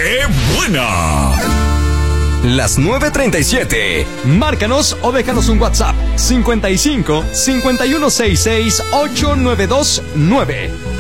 ¡Qué buena! Las 9:37. Márcanos o déjanos un WhatsApp 55 5166 8929.